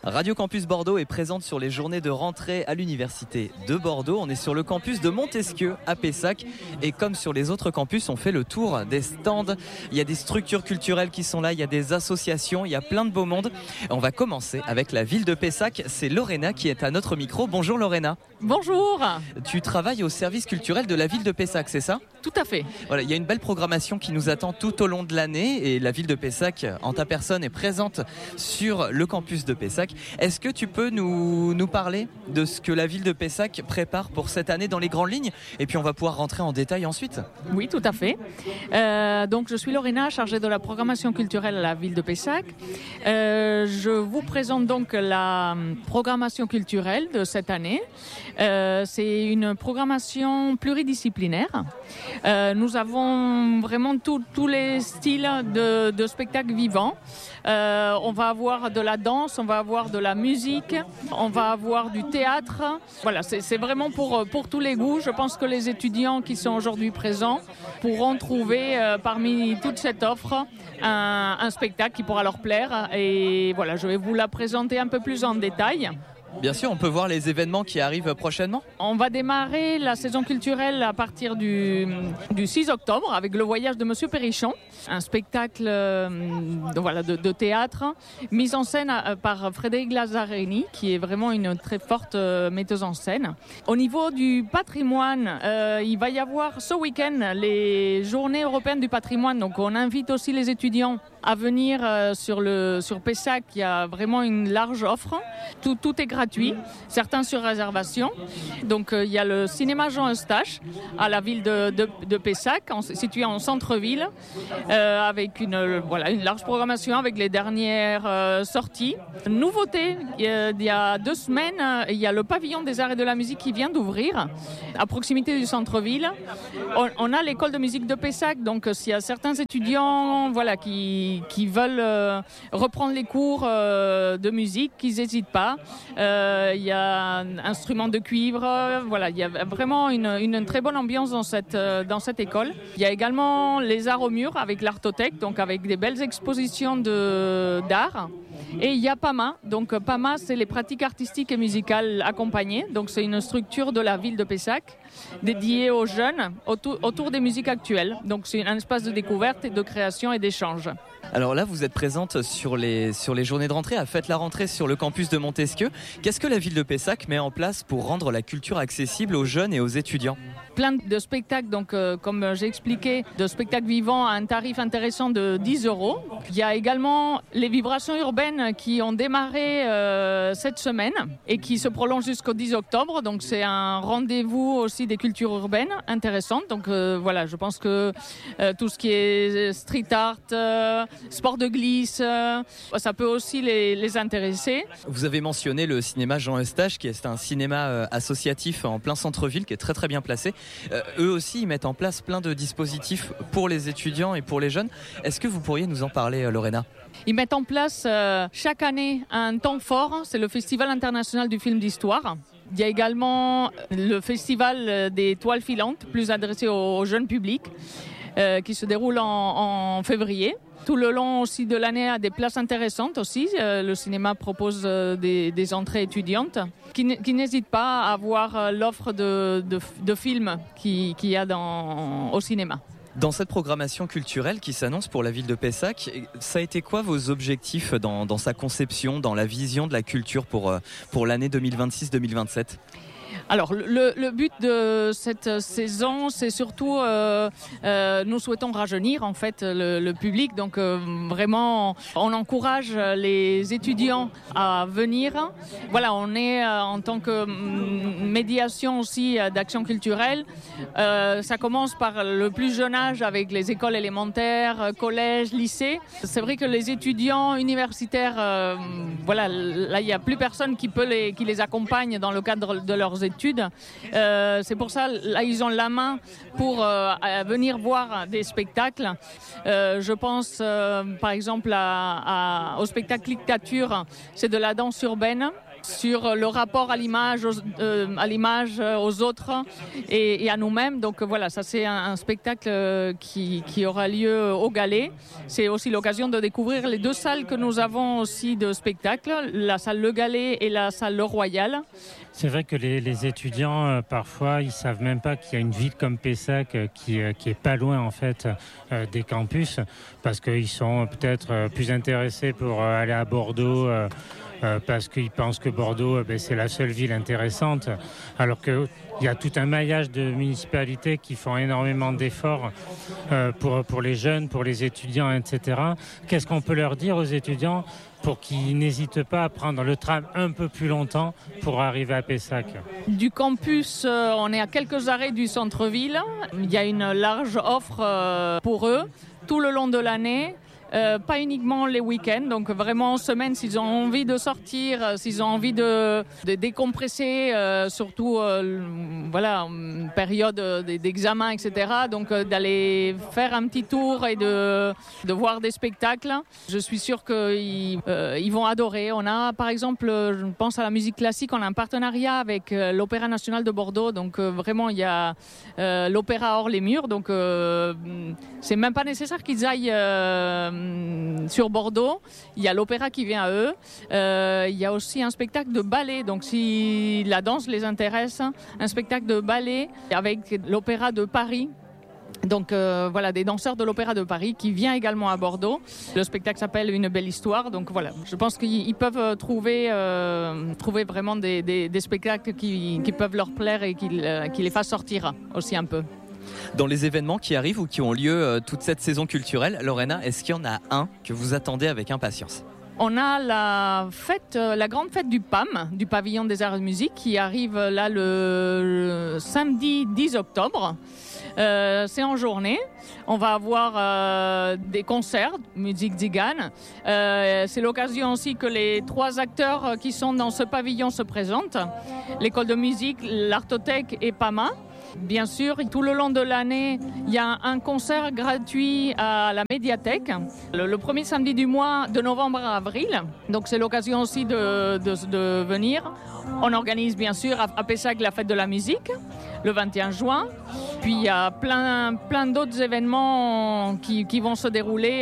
Radio Campus Bordeaux est présente sur les journées de rentrée à l'Université de Bordeaux. On est sur le campus de Montesquieu à Pessac et comme sur les autres campus, on fait le tour des stands. Il y a des structures culturelles qui sont là, il y a des associations, il y a plein de beau monde. On va commencer avec la ville de Pessac. C'est Lorena qui est à notre micro. Bonjour Lorena. Bonjour. Tu travailles au service culturel de la ville de Pessac, c'est ça ? Tout à fait. Voilà, il y a une belle programmation qui nous attend tout au long de l'année et la ville de Pessac, en ta personne, est présente sur le campus de Pessac. Est-ce que tu peux nous parler de ce que la ville de Pessac prépare pour cette année dans les grandes lignes ? Et puis on va pouvoir rentrer en détail ensuite. Oui, tout à fait. Donc je suis Lorena, chargée de la programmation culturelle à la ville de Pessac. Je vous présente donc la programmation culturelle de cette année. C'est une programmation pluridisciplinaire. Nous avons vraiment tous les styles de spectacles vivants. On va avoir de la danse, on va avoir de la musique, on va avoir du théâtre. Voilà, c'est vraiment pour tous les goûts. Je pense que les étudiants qui sont aujourd'hui présents pourront trouver parmi toute cette offre un spectacle qui pourra leur plaire. Et voilà, je vais vous la présenter un peu plus en détail. Bien sûr, on peut voir les événements qui arrivent prochainement. On va démarrer la saison culturelle à partir du 6 octobre avec le voyage de Monsieur Perrichon, un spectacle de théâtre mis en scène par Frédéric Lazzarini, qui est vraiment une très forte metteuse en scène. Au niveau du patrimoine, il va y avoir ce week-end les Journées européennes du patrimoine. Donc on invite aussi les étudiants à venir sur Pessac. Il y a vraiment une large offre. Tout est gratuit, certains sur réservation. Donc il y a le cinéma Jean Eustache à la ville de Pessac, situé en centre-ville, avec une large programmation avec les dernières sorties. Nouveauté, il y a 2 semaines, il y a le pavillon des arts et de la musique qui vient d'ouvrir à proximité du centre-ville. On a l'école de musique de Pessac, donc s'il y a certains étudiants qui veulent reprendre les cours de musique, qu'ils n'hésitent pas. Il y a un instrument de cuivre. Voilà, il y a vraiment une très bonne ambiance dans cette école. Il y a également les arts au mur avec l'Artothèque, donc avec des belles expositions d'art. Et il y a PAMA. Donc PAMA, c'est les pratiques artistiques et musicales accompagnées. Donc c'est une structure de la ville de Pessac dédiée aux jeunes autour des musiques actuelles. Donc c'est un espace de découverte et de création et d'échange. Alors là, vous êtes présente sur les journées de rentrée, à Fête la rentrée sur le campus de Montesquieu. Qu'est-ce que la ville de Pessac met en place pour rendre la culture accessible aux jeunes et aux étudiants ? Plein de spectacles, donc comme j'ai expliqué, de spectacles vivants à un tarif intéressant de 10 €. Il y a également les vibrations urbaines qui ont démarré cette semaine et qui se prolongent jusqu'au 10 octobre. Donc c'est un rendez-vous aussi des cultures urbaines intéressantes. Donc je pense que tout ce qui est street art, sport de glisse, ça peut aussi les intéresser. Vous avez mentionné le cinéma Jean Eustache, qui est un cinéma associatif en plein centre-ville, qui est très très bien placé. Eux aussi, ils mettent en place plein de dispositifs pour les étudiants et pour les jeunes. Est-ce que vous pourriez nous en parler, Lorena ? Ils mettent en place chaque année un temps fort, c'est le Festival international du film d'histoire. Il y a également le Festival des toiles filantes, plus adressé au jeune public, qui se déroule en février. Tout le long aussi de l'année, a des places intéressantes aussi. Le cinéma propose des entrées étudiantes qui n'hésitent pas à voir l'offre de films qu'il y a au cinéma. Dans cette programmation culturelle qui s'annonce pour la ville de Pessac, ça a été quoi vos objectifs dans sa conception, dans la vision de la culture pour l'année 2026-2027 ? Alors, le but de cette saison, c'est surtout, nous souhaitons rajeunir en fait le public. Donc, vraiment, on encourage les étudiants à venir. Voilà, on est en tant que médiation aussi d'action culturelle. Ça commence par le plus jeune âge avec les écoles élémentaires, collèges, lycées. C'est vrai que les étudiants universitaires, là, il n'y a plus personne qui les accompagne dans le cadre de leurs études. C'est pour ça, là, ils ont la main pour venir voir des spectacles. Je pense, par exemple, au spectacle Dictature, c'est de la danse urbaine. sur le rapport à l'image, aux autres et à nous-mêmes. Donc voilà, ça c'est un spectacle qui aura lieu au Galet. C'est aussi l'occasion de découvrir les deux salles que nous avons aussi de spectacle, la salle Le Galet et la salle Le Royal. C'est vrai que les étudiants, parfois, ils savent même pas qu'il y a une ville comme Pessac qui est pas loin en fait des campus, parce qu'ils sont peut-être plus intéressés pour aller à Bordeaux, parce qu'ils pensent que Bordeaux, c'est la seule ville intéressante, alors qu'il y a tout un maillage de municipalités qui font énormément d'efforts pour les jeunes, pour les étudiants, etc. Qu'est-ce qu'on peut leur dire aux étudiants pour qu'ils n'hésitent pas à prendre le tram un peu plus longtemps pour arriver à Pessac? Du campus, on est à quelques arrêts du centre-ville. Il y a une large offre pour eux tout le long de l'année. Pas uniquement les week-ends, donc vraiment en semaine, s'ils ont envie de sortir, s'ils ont envie de décompresser, surtout une période d'examen, etc. Donc d'aller faire un petit tour et de voir des spectacles. Je suis sûre qu'ils vont adorer. On a par exemple, je pense à la musique classique, on a un partenariat avec l'Opéra National de Bordeaux. Donc vraiment, il y a l'opéra hors les murs. Donc c'est même pas nécessaire qu'ils aillent sur Bordeaux. Il y a l'opéra qui vient à eux. Il y a aussi un spectacle de ballet. Donc si la danse les intéresse, un spectacle de ballet avec l'opéra de Paris. Donc des danseurs de l'Opéra de Paris qui vient également à Bordeaux. Le spectacle s'appelle Une belle histoire. Donc voilà, je pense qu'ils peuvent trouver vraiment des spectacles qui peuvent leur plaire et qui les fassent sortir aussi un peu. Dans les événements qui arrivent ou qui ont lieu toute cette saison culturelle, Lorena, est-ce qu'il y en a un que vous attendez avec impatience ? On a la grande fête du PAM, du Pavillon des Arts et Musiques, qui arrive là le samedi 10 octobre. C'est en journée. On va avoir des concerts, musique tzigane. C'est l'occasion aussi que les 3 acteurs qui sont dans ce pavillon se présentent. L'école de musique, l'Artothèque et PAMA. Bien sûr, tout le long de l'année, il y a un concert gratuit à la médiathèque, le premier samedi du mois de novembre à avril. Donc c'est l'occasion aussi de venir. On organise bien sûr à Pessac la fête de la musique, le 21 juin. Puis il y a plein d'autres événements qui vont se dérouler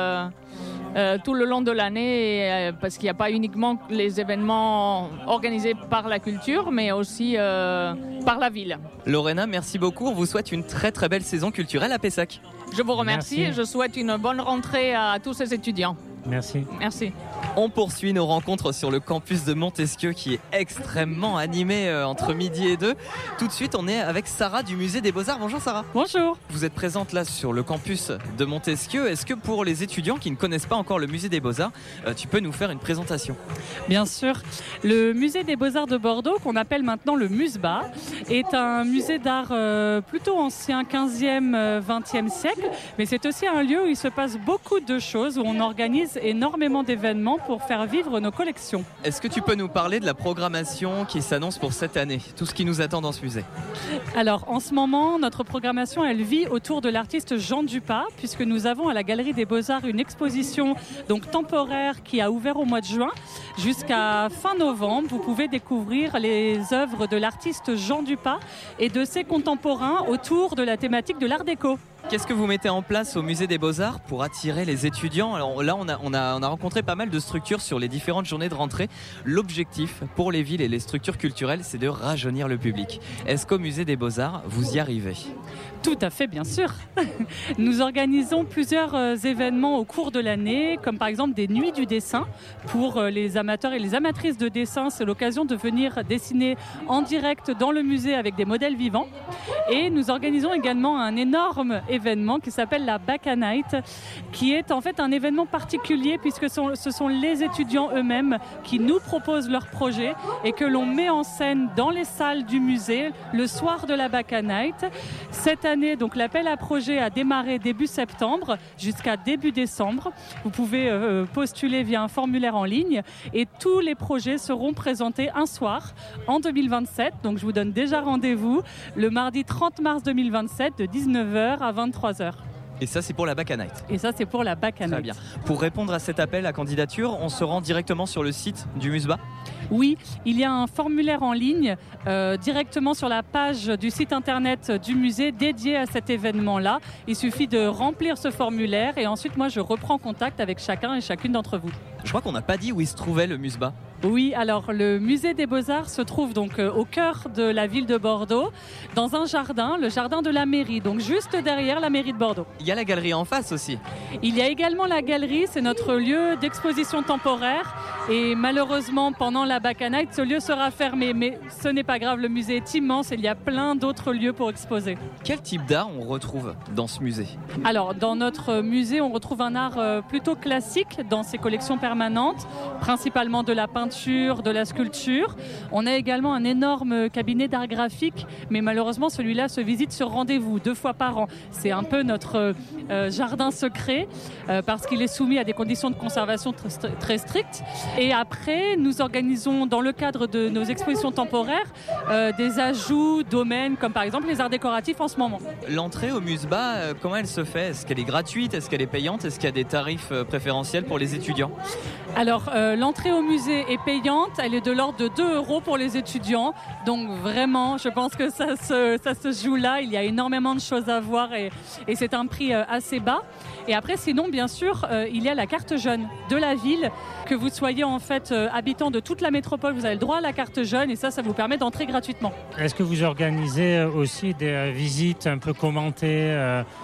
tout le long de l'année, parce qu'il n'y a pas uniquement les événements organisés par la culture, mais aussi par la ville. Lorena, merci beaucoup. On vous souhaite une très très belle saison culturelle à Pessac. Je vous remercie. Merci. Et je souhaite une bonne rentrée à tous ces étudiants. Merci. Merci. On poursuit nos rencontres sur le campus de Montesquieu qui est extrêmement animé entre midi et 2. Tout de suite, on est avec Sarah du musée des Beaux-Arts. Bonjour Sarah. Bonjour. Vous êtes présente là sur le campus de Montesquieu. Est-ce que pour les étudiants qui ne connaissent pas encore le musée des Beaux-Arts, tu peux nous faire une présentation ? Bien sûr. Le musée des Beaux-Arts de Bordeaux, qu'on appelle maintenant le MUSBA, est un musée d'art plutôt ancien, 15e, 20e siècle. Mais c'est aussi un lieu où il se passe beaucoup de choses, où on organise énormément d'événements pour faire vivre nos collections. Est-ce que tu peux nous parler de la programmation qui s'annonce pour cette année ? Tout ce qui nous attend dans ce musée. Alors, en ce moment, notre programmation, elle vit autour de l'artiste Jean Dupas, puisque nous avons à la Galerie des Beaux-Arts une exposition donc temporaire qui a ouvert au mois de juin. Jusqu'à fin novembre, vous pouvez découvrir les œuvres de l'artiste Jean Dupas et de ses contemporains autour de la thématique de l'art déco. Qu'est-ce que vous mettez en place au musée des Beaux-Arts pour attirer les étudiants ? Alors là, on a rencontré pas mal de structures sur les différentes journées de rentrée. L'objectif pour les villes et les structures culturelles, c'est de rajeunir le public. Est-ce qu'au musée des Beaux-Arts, vous y arrivez ? Tout à fait, bien sûr. Nous organisons plusieurs événements au cours de l'année, comme par exemple des nuits du dessin. Pour les amateurs et les amatrices de dessin, c'est l'occasion de venir dessiner en direct dans le musée avec des modèles vivants. Et nous organisons également un énorme événement qui s'appelle la Bacchanite, qui est en fait un événement particulier puisque ce sont les étudiants eux-mêmes qui nous proposent leurs projets et que l'on met en scène dans les salles du musée le soir de la Bacchanite. Cette année, donc, l'appel à projet a démarré début septembre jusqu'à début décembre. Vous pouvez postuler via un formulaire en ligne et tous les projets seront présentés un soir en 2027. Donc je vous donne déjà rendez-vous le mardi 30 mars 2027 de 19h à 23h. Et ça, c'est pour la Bacchanite. Et ça, c'est pour la Bacchanite. Très bien. Pour répondre à cet appel à candidature, on se rend directement sur le site du MUSBA ? Oui, il y a un formulaire en ligne directement sur la page du site internet du musée dédié à cet événement-là. Il suffit de remplir ce formulaire et ensuite moi je reprends contact avec chacun et chacune d'entre vous. Je crois qu'on n'a pas dit où il se trouvait le Musba. Oui, alors le musée des Beaux-Arts se trouve donc au cœur de la ville de Bordeaux, dans un jardin, le jardin de la mairie, donc juste derrière la mairie de Bordeaux. Il y a la galerie en face aussi. Il y a également la galerie, c'est notre lieu d'exposition temporaire et malheureusement pendant la Bacchanal Night, ce lieu sera fermé, mais ce n'est pas grave, le musée est immense et il y a plein d'autres lieux pour exposer. Quel type d'art on retrouve dans ce musée ? Alors dans notre musée, on retrouve un art plutôt classique dans ses collections permanentes, principalement de la peinture, de la sculpture. On a également un énorme cabinet d'art graphique, mais malheureusement celui-là se visite sur rendez-vous 2 fois par an. C'est un peu notre jardin secret parce qu'il est soumis à des conditions de conservation très strictes. Et après, nous organisons dans le cadre de nos expositions temporaires des ajouts domaines comme par exemple les arts décoratifs en ce moment. L'entrée au Musba, comment elle se fait ? Est-ce qu'elle est gratuite ? Est-ce qu'elle est payante ? Est-ce qu'il y a des tarifs préférentiels pour les étudiants ? Alors, l'entrée au musée est payante, elle est de l'ordre de 2 € pour les étudiants. Donc vraiment, je pense que ça se joue là. Il y a énormément de choses à voir et c'est un prix assez bas. Et après, sinon, bien sûr, il y a la carte jeune de la ville. Que vous soyez en fait habitant de toute la métropole, vous avez le droit à la carte jeune et ça vous permet d'entrer gratuitement. Est-ce que vous organisez aussi des visites un peu commentées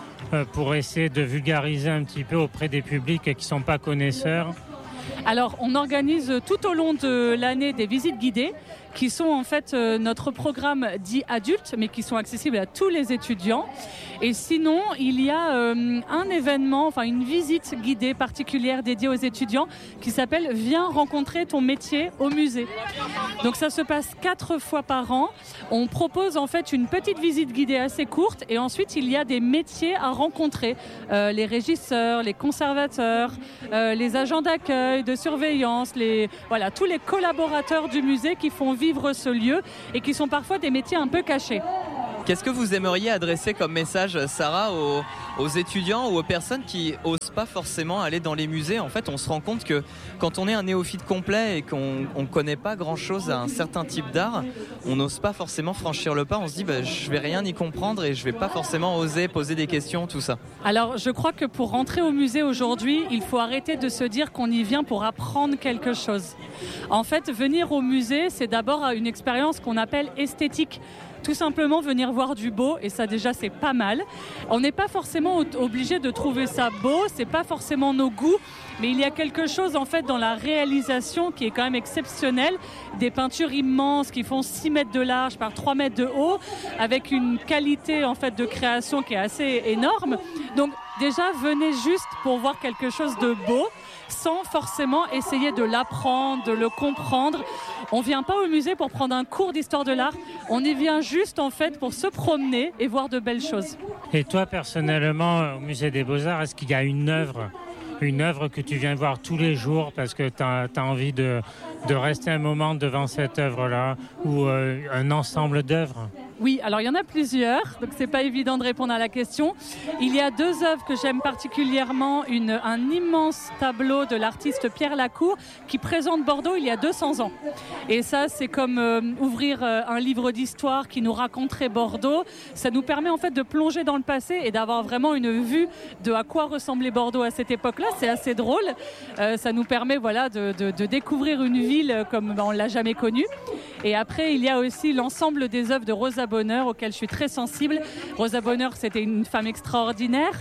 pour essayer de vulgariser un petit peu auprès des publics qui ne sont pas connaisseurs ? Alors, on organise tout au long de l'année des visites guidées qui sont en fait notre programme dit adulte, mais qui sont accessibles à tous les étudiants. Et sinon, il y a un événement, enfin une visite guidée particulière dédiée aux étudiants qui s'appelle « Viens rencontrer ton métier au musée ». Donc ça se passe 4 fois par an. On propose en fait une petite visite guidée assez courte et ensuite il y a des métiers à rencontrer. Les régisseurs, les conservateurs, les agents d'accueil, de surveillance, tous les collaborateurs du musée qui font vivre ce lieu et qui sont parfois des métiers un peu cachés. Qu'est-ce que vous aimeriez adresser comme message, Sarah, aux étudiants ou aux personnes qui n'osent pas forcément aller dans les musées ? En fait, on se rend compte que quand on est un néophyte complet et qu'on ne connaît pas grand-chose à un certain type d'art, on n'ose pas forcément franchir le pas. On se dit je ne vais rien y comprendre et je ne vais pas forcément oser poser des questions, tout ça. Alors, je crois que pour rentrer au musée aujourd'hui, il faut arrêter de se dire qu'on y vient pour apprendre quelque chose. En fait, venir au musée, c'est d'abord une expérience qu'on appelle esthétique. Tout simplement venir voir du beau et ça déjà c'est pas mal. On n'est pas forcément obligé de trouver ça beau, c'est pas forcément nos goûts, mais il y a quelque chose en fait dans la réalisation qui est quand même exceptionnel. Des peintures immenses qui font 6 mètres de large par 3 mètres de haut, avec une qualité en fait de création qui est assez énorme. Donc déjà venez juste pour voir quelque chose de beau, sans forcément essayer de l'apprendre, de le comprendre. On ne vient pas au musée pour prendre un cours d'histoire de l'art, on y vient juste en fait pour se promener et voir de belles choses. Et toi personnellement, au musée des Beaux-Arts, est-ce qu'il y a une œuvre que tu viens voir tous les jours parce que tu as envie de rester un moment devant cette œuvre-là ou un ensemble d'œuvres ? Oui, alors il y en a plusieurs, donc c'est pas évident de répondre à la question. Il y a 2 œuvres que j'aime particulièrement, un immense tableau de l'artiste Pierre Lacour qui présente Bordeaux il y a 200 ans. Et ça, c'est comme ouvrir un livre d'histoire qui nous raconterait Bordeaux. Ça nous permet en fait de plonger dans le passé et d'avoir vraiment une vue de à quoi ressemblait Bordeaux à cette époque-là. C'est assez drôle. Ça nous permet de découvrir une ville comme on l'a jamais connue. Et après, il y a aussi l'ensemble des œuvres de Rosa Bonheur auxquelles je suis très sensible. Rosa Bonheur, c'était une femme extraordinaire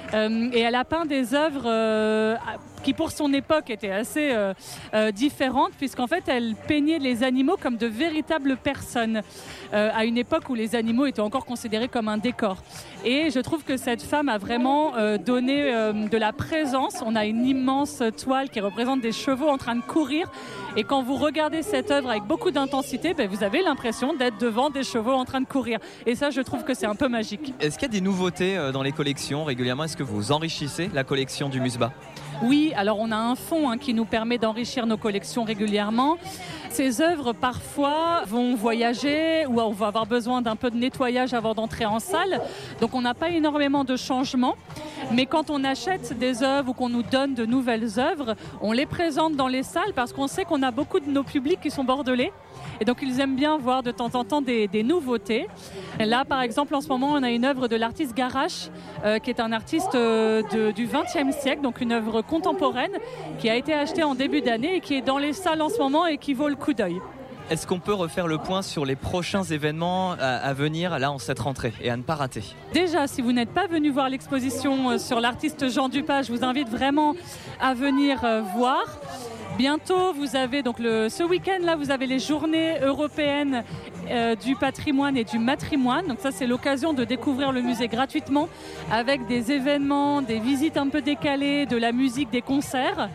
et elle a peint des œuvres qui pour son époque étaient assez différentes puisqu'en fait elle peignait les animaux comme de véritables personnes à une époque où les animaux étaient encore considérés comme un décor. Et je trouve que cette femme a vraiment donné de la présence. On a une immense toile qui représente des chevaux en train de courir. Et quand vous regardez cette œuvre avec beaucoup d'intensité, vous avez l'impression d'être devant des chevaux en train de courir. Et ça, je trouve que c'est un peu magique. Est-ce qu'il y a des nouveautés dans les collections régulièrement ? Est-ce que vous enrichissez la collection du Musba ? Oui, alors on a un fonds qui nous permet d'enrichir nos collections régulièrement. Ces œuvres, parfois, vont voyager ou on va avoir besoin d'un peu de nettoyage avant d'entrer en salle. Donc on n'a pas énormément de changements. Mais quand on achète des œuvres ou qu'on nous donne de nouvelles œuvres, on les présente dans les salles parce qu'on sait qu'on a beaucoup de nos publics qui sont bordelais. Et donc ils aiment bien voir de temps en temps des nouveautés. Et là, par exemple, en ce moment, on a une œuvre de l'artiste Garache, qui est un artiste du XXe siècle, donc une œuvre contemporaine, qui a été achetée en début d'année et qui est dans les salles en ce moment et qui vaut le coup d'œil. Est-ce qu'on peut refaire le point sur les prochains événements à venir là en cette rentrée et à ne pas rater? Déjà, si vous n'êtes pas venu voir l'exposition sur l'artiste Jean Dupas, je vous invite vraiment à venir voir. Bientôt, vous avez donc ce week-end-là, vous avez les journées européennes du patrimoine et du matrimoine. Donc ça, c'est l'occasion de découvrir le musée gratuitement avec des événements, des visites un peu décalées, de la musique, des concerts.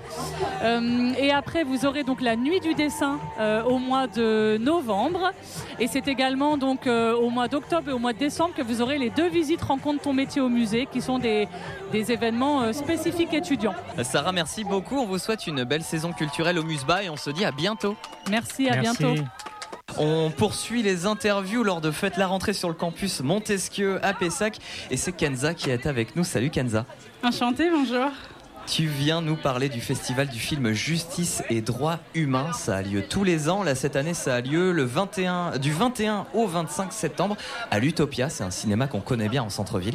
Et après, vous aurez donc la nuit du dessin au mois de novembre. Et c'est également donc au mois d'octobre et au mois de décembre que vous aurez les 2 visites Rencontre ton métier au musée qui sont des événements spécifiques étudiants. Sarah, merci beaucoup. On vous souhaite une belle saison culturelle au Musba et on se dit à bientôt. Merci, à bientôt. On poursuit les interviews lors de Faites la rentrée sur le campus Montesquieu à Pessac et c'est Kenza qui est avec nous. Salut Kenza. Enchantée, bonjour. Tu viens nous parler du festival du film Justice et Droits Humains. Ça a lieu tous les ans. Là, cette année, ça a lieu du 21 au 25 septembre à l'Utopia. C'est un cinéma qu'on connaît bien en centre-ville.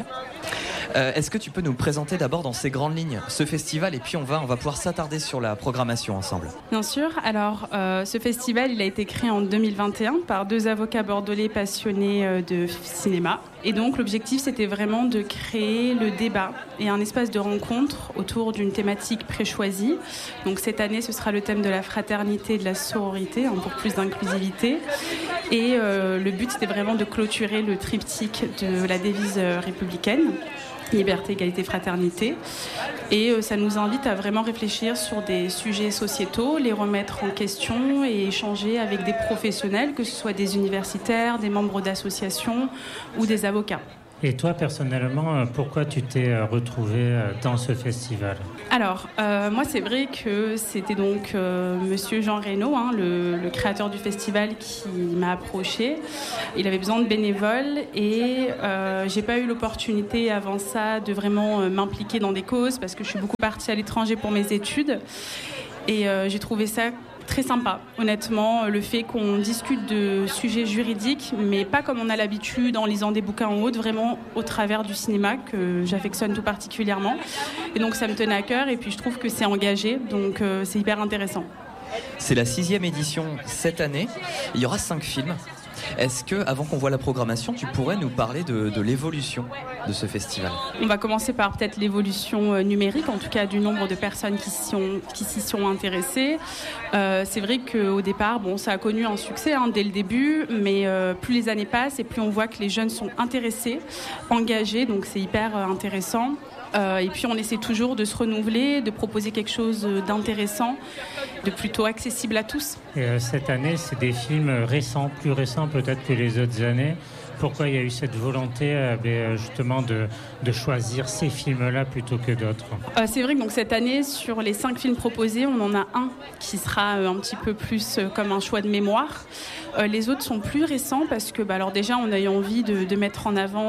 Est-ce que tu peux nous présenter d'abord dans ces grandes lignes ce festival et puis on va pouvoir s'attarder sur la programmation ensemble. Bien sûr. Alors, ce festival, il a été créé en 2021 par 2 avocats bordelais passionnés de cinéma. Et donc, l'objectif, c'était vraiment de créer le débat et un espace de rencontre autour d'une thématique préchoisie. Donc, cette année, ce sera le thème de la fraternité et de la sororité, pour plus d'inclusivité. Et le but, c'était vraiment de clôturer le triptyque de la devise républicaine. Liberté, égalité, fraternité. Et ça nous invite à vraiment réfléchir sur des sujets sociétaux, les remettre en question et échanger avec des professionnels, que ce soit des universitaires, des membres d'associations ou des avocats. Et toi, personnellement, pourquoi tu t'es retrouvée dans ce festival ? Alors, moi, c'est vrai que c'était donc monsieur Jean Reynaud, le créateur du festival, qui m'a approché. Il avait besoin de bénévoles et j'ai pas eu l'opportunité avant ça de vraiment m'impliquer dans des causes parce que je suis beaucoup partie à l'étranger pour mes études. Et j'ai trouvé ça très sympa, honnêtement, le fait qu'on discute de sujets juridiques, mais pas comme on a l'habitude en lisant des bouquins ou autres, vraiment au travers du cinéma que j'affectionne tout particulièrement. Et donc ça me tenait à cœur et puis je trouve que c'est engagé, donc c'est hyper intéressant. C'est la 6e édition cette année, il y aura 5 films. Est-ce que, avant qu'on voit la programmation, tu pourrais nous parler de l'évolution de ce festival ? On va commencer par peut-être l'évolution numérique, en tout cas du nombre de personnes qui s'y sont intéressées. C'est vrai qu'au départ, ça a connu un succès dès le début, mais plus les années passent et plus on voit que les jeunes sont intéressés, engagés, donc c'est hyper intéressant. Et puis on essaie toujours de se renouveler, de proposer quelque chose d'intéressant, de plutôt accessible à tous. Et cette année, c'est des films récents, plus récents peut-être que les autres années. Pourquoi il y a eu cette volonté justement de choisir ces films-là plutôt que d'autres ? C'est vrai que donc, cette année, sur les 5 films proposés, on en a un qui sera un petit peu plus comme un choix de mémoire. Les autres sont plus récents parce que alors déjà, on a eu envie de mettre en avant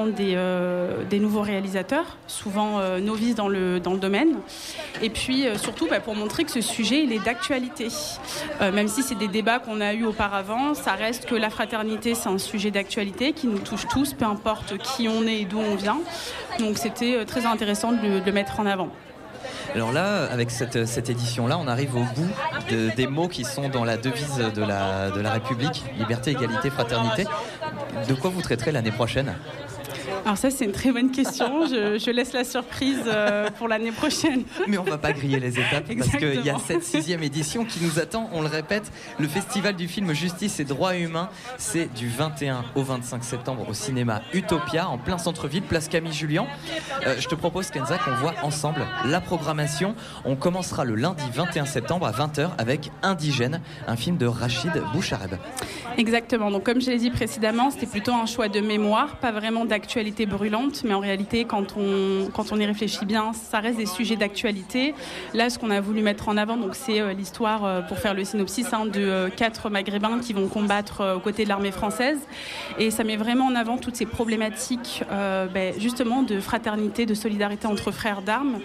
des nouveaux réalisateurs, souvent novices dans le domaine. Et puis surtout pour montrer que ce sujet, il est d'actualité. Même si c'est des débats qu'on a eus auparavant, ça reste que la fraternité, c'est un sujet d'actualité qui nous touche tous, peu importe qui on est et d'où on vient. Donc c'était très intéressant de le mettre en avant. Alors là, avec cette édition-là, on arrive au bout des mots qui sont dans la devise de la République, liberté, égalité, fraternité. De quoi vous traiterez l'année prochaine ? Alors ça, c'est une très bonne question. Je laisse la surprise pour l'année prochaine. Mais on ne va pas griller les étapes parce qu'il y a cette 6e édition qui nous attend. On le répète, le festival du film Justice et Droits Humains, c'est du 21 au 25 septembre au cinéma Utopia, en plein centre-ville, place Camille Jullian. Je te propose, Kenza, qu'on voit ensemble la programmation. On commencera le lundi 21 septembre à 20h avec Indigène, un film de Rachid Bouchareb. Exactement. Donc comme je l'ai dit précédemment, c'était plutôt un choix de mémoire, pas vraiment d'actualité d'actualité brûlante, mais en réalité, quand on y réfléchit bien, ça reste des sujets d'actualité. Là, ce qu'on a voulu mettre en avant, donc, c'est l'histoire, pour faire le synopsis, de 4 Maghrébins qui vont combattre aux côtés de l'armée française. Et ça met vraiment en avant toutes ces problématiques, justement, de fraternité, de solidarité entre frères d'armes,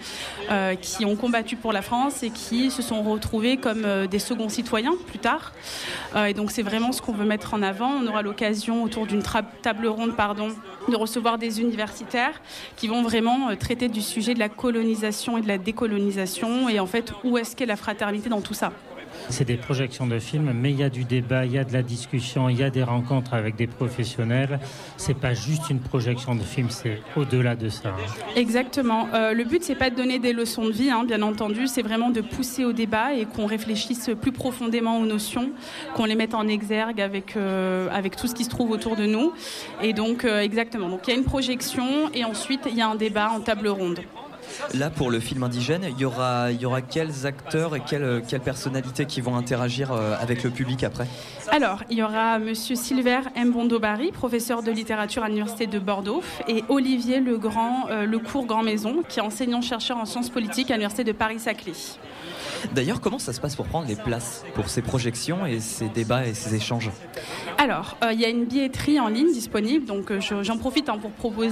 qui ont combattu pour la France et qui se sont retrouvés comme des seconds citoyens plus tard. Et donc, c'est vraiment ce qu'on veut mettre en avant. On aura l'occasion, autour d'une table ronde, de recevoir des universitaires qui vont vraiment traiter du sujet de la colonisation et de la décolonisation et en fait, où est-ce qu'est la fraternité dans tout ça. C'est des projections de films, mais il y a du débat, il y a de la discussion, il y a des rencontres avec des professionnels. C'est pas juste une projection de film, c'est au-delà de ça. Exactement. Le but, c'est pas de donner des leçons de vie, bien entendu. C'est vraiment de pousser au débat et qu'on réfléchisse plus profondément aux notions, qu'on les mette en exergue avec tout ce qui se trouve autour de nous. Et donc, exactement. Donc, il y a une projection et ensuite, il y a un débat en table ronde. Là, pour le film indigène, il y aura quels acteurs et quelles personnalités qui vont interagir avec le public après ? Alors, il y aura Monsieur Silver Mbondobari, professeur de littérature à l'Université de Bordeaux, et Olivier Lecourt Grand Maison, qui est enseignant-chercheur en sciences politiques à l'Université de Paris-Saclay. D'ailleurs, comment ça se passe pour prendre les places pour ces projections et ces débats et ces échanges ? Alors, il y a une billetterie en ligne disponible, donc j'en profite pour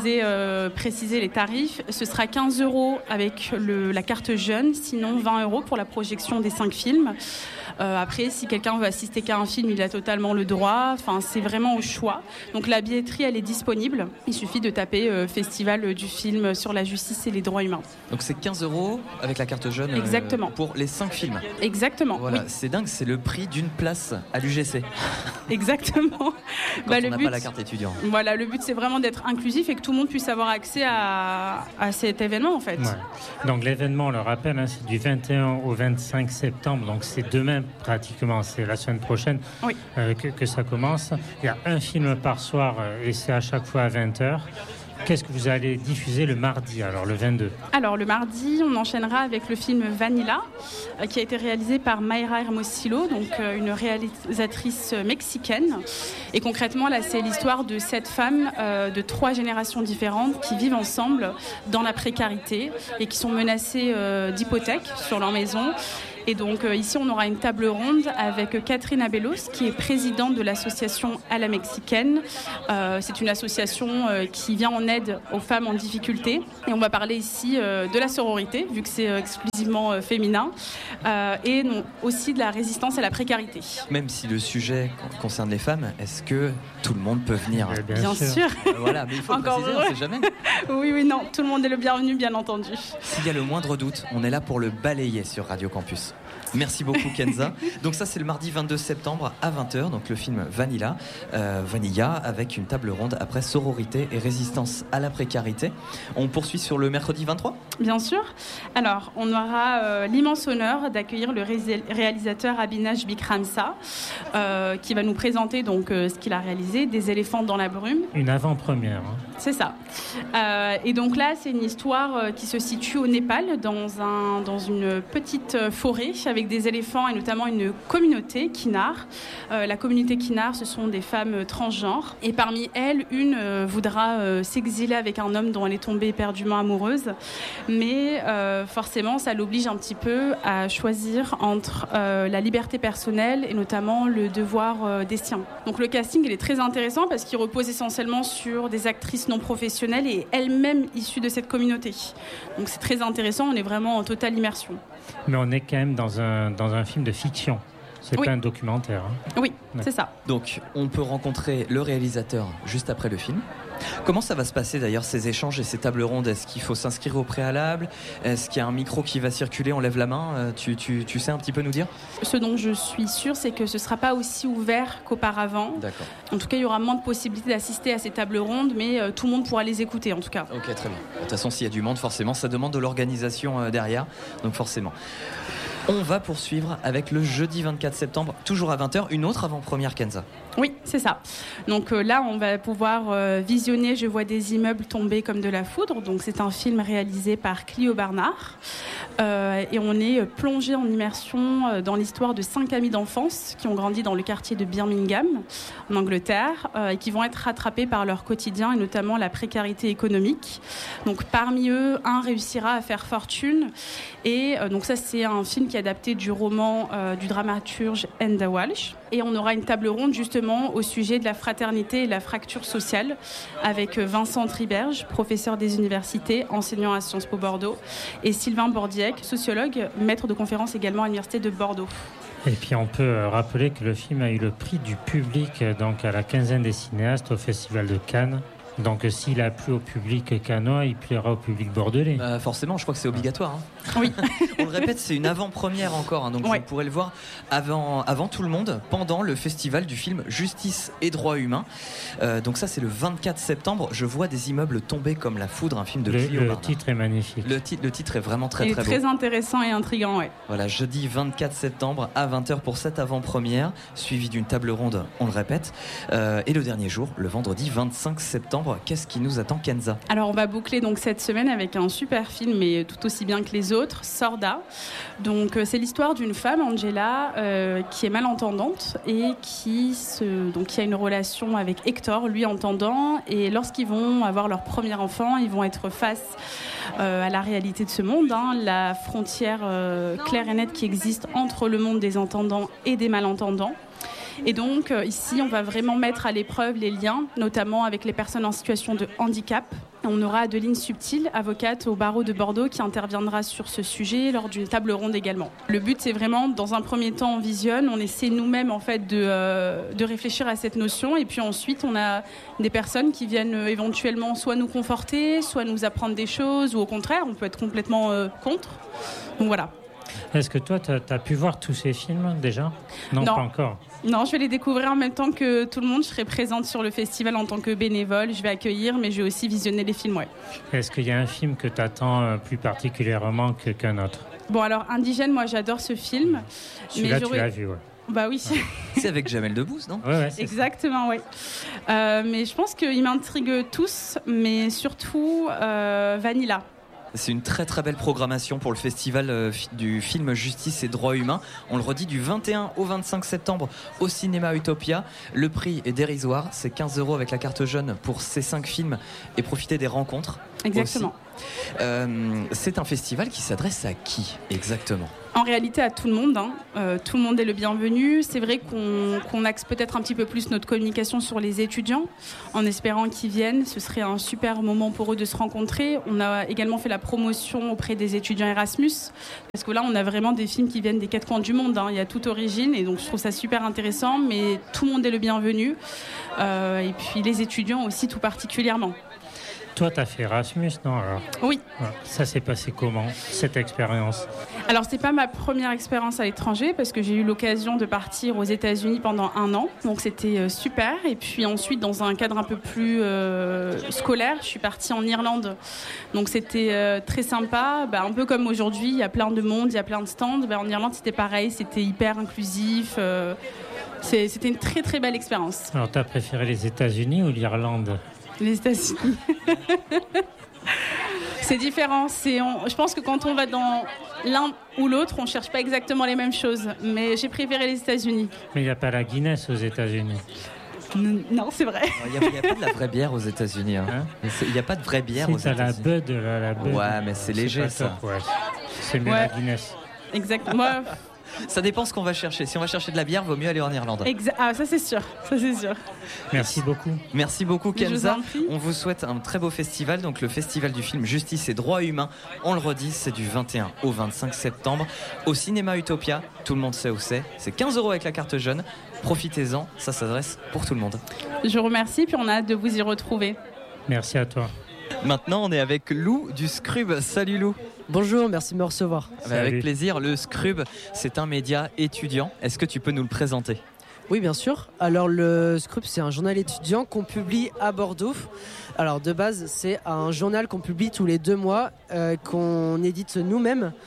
préciser les tarifs. Ce sera 15 € avec la carte jeune, sinon 20 € pour la projection des 5 films. Après, si quelqu'un veut assister qu'à un film, il a totalement le droit. Enfin, c'est vraiment au choix. Donc la billetterie, elle est disponible. Il suffit de taper Festival du film sur la justice et les droits humains. Donc c'est 15 € avec la carte jeune. Exactement. Pour les 5 films. Exactement. Voilà, oui. C'est dingue, c'est le prix d'une place à l'UGC. Exactement. Quand on n'a pas la carte étudiant. Voilà, le but c'est vraiment d'être inclusif et que tout le monde puisse avoir accès à cet événement en fait. Ouais. Donc l'événement, on le rappelle, c'est du 21 au 25 septembre, donc c'est demain pratiquement, c'est la semaine prochaine que ça commence. Il y a un film par soir et c'est à chaque fois à 20h. Qu'est-ce que vous allez diffuser le mardi, alors le 22 ? Alors le mardi, on enchaînera avec le film Vanilla, qui a été réalisé par Mayra Hermosillo, donc une réalisatrice mexicaine. Et concrètement, là, c'est l'histoire de 7 femmes de 3 générations différentes qui vivent ensemble dans la précarité et qui sont menacées d'hypothèque sur leur maison. Et donc ici, on aura une table ronde avec Catherine Abelos, qui est présidente de l'association À la Mexicaine. C'est une association qui vient en aide aux femmes en difficulté. Et on va parler ici de la sororité, vu que c'est exclusivement féminin, et aussi de la résistance à la précarité. Même si le sujet concerne les femmes, est-ce que tout le monde peut venir ? Bien sûr. Voilà, mais il faut encore préciser, on ne sait jamais. Oui, non, tout le monde est le bienvenu, bien entendu. S'il y a le moindre doute, on est là pour le balayer sur Radio Campus. Merci beaucoup Kenza. Donc ça c'est le mardi 22 septembre à 20h, donc le film Vanilla, avec une table ronde après sororité et résistance à la précarité. On poursuit sur le mercredi 23 ? Bien sûr. Alors on aura l'immense honneur d'accueillir le réalisateur Abhinash Bikramsa, qui va nous présenter donc ce qu'il a réalisé, Des éléphants dans la brume. Une avant-première. C'est ça. Et donc là c'est une histoire qui se situe au Népal, dans une petite forêt avec des éléphants et notamment une communauté Kinnar. La communauté Kinnar, ce sont des femmes transgenres. Et parmi elles, une voudra s'exiler avec un homme dont elle est tombée éperdument amoureuse. Mais forcément, ça l'oblige un petit peu à choisir entre la liberté personnelle et notamment le devoir des siens. Donc le casting, il est très intéressant parce qu'il repose essentiellement sur des actrices non professionnelles et elles-mêmes issues de cette communauté. Donc c'est très intéressant, on est vraiment en totale immersion. Mais on est quand même dans un film de fiction. C'est pas un documentaire. Oui, c'est ça. Donc, on peut rencontrer le réalisateur juste après le film. Comment ça va se passer d'ailleurs ces échanges et ces tables rondes ? Est-ce qu'il faut s'inscrire au préalable ? Est-ce qu'il y a un micro qui va circuler ? On lève la main. Tu sais un petit peu nous dire ? Ce dont je suis sûre, c'est que ce ne sera pas aussi ouvert qu'auparavant. D'accord. En tout cas, il y aura moins de possibilités d'assister à ces tables rondes, mais tout le monde pourra les écouter en tout cas. Ok, très bien. De toute façon, s'il y a du monde, forcément, ça demande de l'organisation derrière. Donc forcément. On va poursuivre avec le jeudi 24 septembre, toujours à 20h, une autre avant-première, Kenza. Oui, c'est ça. Donc là, on va pouvoir visionner Je vois des immeubles tomber comme de la foudre. Donc c'est un film réalisé par Clio Barnard. Et on est plongé en immersion dans l'histoire de 5 amis d'enfance qui ont grandi dans le quartier de Birmingham, en Angleterre, et qui vont être rattrapés par leur quotidien et notamment la précarité économique. Donc parmi eux, un réussira à faire fortune. Et donc ça, c'est un film qui est adapté du roman du dramaturge Enda Walsh. Et on aura une table ronde justement au sujet de la fraternité et la fracture sociale avec Vincent Triberge, professeur des universités, enseignant à Sciences Po Bordeaux, et Sylvain Bordiec, sociologue, maître de conférence également à l'Université de Bordeaux. Et puis on peut rappeler que le film a eu le prix du public donc à la quinzaine des cinéastes au Festival de Cannes. Donc s'il a plu au public cannois, il plaira au public bordelais. Forcément, je crois que c'est obligatoire. Oui. On le répète, c'est une avant-première encore, donc vous pourrez le voir avant tout le monde, pendant le festival du film Justice et Droits Humains. Donc ça, c'est le 24 septembre. Je vois des immeubles tomber comme la foudre, un film de Clio Barnard. Le titre est magnifique. Le titre est vraiment très beau. Très intéressant et intriguant, ouais. Voilà, jeudi 24 septembre à 20h pour cette avant-première, suivi d'une table ronde, on le répète. Et le dernier jour, le vendredi 25 septembre. Qu'est-ce qui nous attend, Kenza ? Alors on va boucler donc cette semaine avec un super film, mais tout aussi bien que les autres, Sorda. Donc c'est l'histoire d'une femme, Angela, qui est malentendante et qui a une relation avec Hector, lui entendant. Et lorsqu'ils vont avoir leur premier enfant, ils vont être face à la réalité de ce monde, la frontière claire et nette qui existe entre le monde des entendants et des malentendants. Et donc ici, on va vraiment mettre à l'épreuve les liens, notamment avec les personnes en situation de handicap. On aura Adeline Subtil, avocate au barreau de Bordeaux, qui interviendra sur ce sujet lors d'une table ronde également. Le but, c'est vraiment, dans un premier temps, on visionne, on essaie nous-mêmes en fait de réfléchir à cette notion, et puis ensuite, on a des personnes qui viennent éventuellement soit nous conforter, soit nous apprendre des choses, ou au contraire, on peut être complètement contre. Donc voilà. Est-ce que toi, tu as pu voir tous ces films déjà ? Non, pas encore. Non, je vais les découvrir en même temps que tout le monde. Je serai présente sur le festival en tant que bénévole. Je vais accueillir, mais je vais aussi visionner les films. Ouais. Est-ce qu'il y a un film que tu attends plus particulièrement qu'un autre ? Bon, alors, Indigène, moi, j'adore ce film. Celui-là, tu l'as vu, ouais. Bah oui. C'est avec Jamel Debbouze, non ? Ouais, exactement, oui. Mais je pense qu'ils m'intriguent tous, mais surtout Vanilla. C'est une très très belle programmation pour le festival du film Justice et Droits Humains. On le redit, du 21 au 25 septembre au cinéma Utopia. Le prix est dérisoire, c'est 15 € avec la carte jeune pour ces 5 films et profiter des rencontres. Exactement. C'est un festival qui s'adresse à qui exactement ? En réalité, à tout le monde. Tout le monde est le bienvenu. C'est vrai qu'on axe peut-être un petit peu plus notre communication sur les étudiants, en espérant qu'ils viennent. Ce serait un super moment pour eux de se rencontrer. On a également fait la promotion auprès des étudiants Erasmus, parce que là, on a vraiment des films qui viennent des 4 coins du monde. Il y a toute origine, et donc je trouve ça super intéressant. Mais tout le monde est le bienvenu. Et puis les étudiants aussi, tout particulièrement. Toi, tu as fait Erasmus, non alors ? Oui. Ça s'est passé comment, cette expérience ? Alors, c'est pas ma première expérience à l'étranger, parce que j'ai eu l'occasion de partir aux États-Unis pendant 1 an. Donc, c'était super. Et puis ensuite, dans un cadre un peu plus scolaire, je suis partie en Irlande. Donc, c'était très sympa. Un peu comme aujourd'hui, il y a plein de monde, il y a plein de stands. En Irlande, c'était pareil. C'était hyper inclusif. C'était une très, très belle expérience. Alors, tu as préféré les États-Unis ou l'Irlande ? Les États-Unis. C'est différent. Je pense que quand on va dans l'un ou l'autre, on ne cherche pas exactement les mêmes choses. Mais j'ai préféré les États-Unis. Mais il n'y a pas la Guinness aux États-Unis. Non, c'est vrai. Il n'y a pas de la vraie bière aux États-Unis. Il n'y a pas de vraie bière aux États-Unis. C'est la Bud. Ouais, mais c'est léger, ça. Top, ouais. C'est mieux la Guinness. Exactement. Ça dépend ce qu'on va chercher. Si on va chercher de la bière, vaut mieux aller en Irlande. Ça c'est sûr. Merci beaucoup. Merci beaucoup, Kenza. On vous souhaite un très beau festival. Donc le festival du film Justice et Droits Humains, on le redit, c'est du 21 au 25 septembre au cinéma Utopia. Tout le monde sait où c'est. C'est 15 € avec la carte jeune. Profitez-en, ça s'adresse pour tout le monde. Je vous remercie, puis on a hâte de vous y retrouver. Merci à toi. Maintenant, on est avec Lou du Scrub. Salut Lou. Bonjour, merci de me recevoir. Avec plaisir. Le Scrub, c'est un média étudiant. Est-ce que tu peux nous le présenter ? Oui, bien sûr. Alors, le Scrub, c'est un journal étudiant qu'on publie à Bordeaux. Alors, de base, c'est un journal qu'on publie tous les 2 mois, qu'on édite nous-mêmes.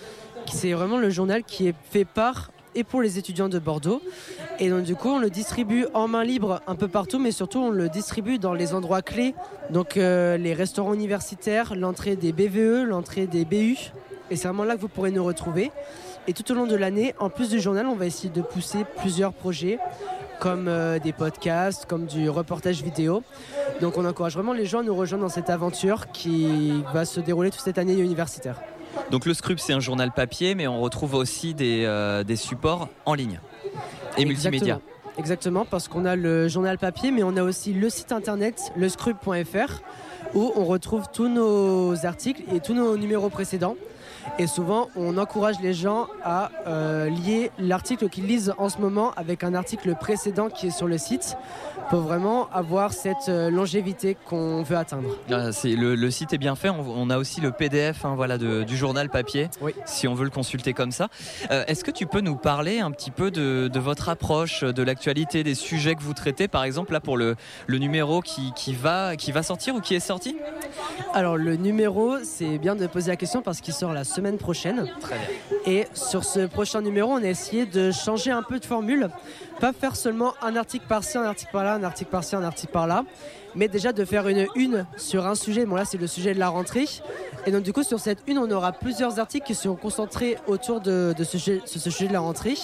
C'est vraiment le journal qui est fait par et pour les étudiants de Bordeaux. Et donc du coup, on le distribue en main libre un peu partout, mais surtout on le distribue dans les endroits clés. Donc les restaurants universitaires, l'entrée des BVE, l'entrée des BU. Et c'est vraiment là que vous pourrez nous retrouver. Et tout au long de l'année, en plus du journal, on va essayer de pousser plusieurs projets, comme des podcasts, comme du reportage vidéo. Donc on encourage vraiment les gens à nous rejoindre dans cette aventure qui va se dérouler toute cette année universitaire. Donc le Scrup, c'est un journal papier, mais on retrouve aussi des supports en ligne et multimédia. Exactement, parce qu'on a le journal papier, mais on a aussi le site internet, lescrup.fr, où on retrouve tous nos articles et tous nos numéros précédents. Et souvent, on encourage les gens à lier l'article qu'ils lisent en ce moment avec un article précédent qui est sur le site pour vraiment avoir cette longévité qu'on veut atteindre. Le site est bien fait. On a aussi le PDF du journal papier, oui, si on veut le consulter comme ça. Est-ce que tu peux nous parler un petit peu de votre approche, de l'actualité, des sujets que vous traitez, par exemple là pour le numéro qui va sortir ou qui est sorti ? Alors le numéro, c'est bien de poser la question parce qu'il sort la semaine prochaine. Très bien. Et sur ce prochain numéro, on a essayé de changer un peu de formule. Pas faire seulement un article par-ci, un article par-là, un article par-ci, un article par-là. Mais déjà de faire une sur un sujet. Bon là, c'est le sujet de la rentrée. Et donc du coup, sur cette une, on aura plusieurs articles qui seront concentrés autour de ce sujet de la rentrée.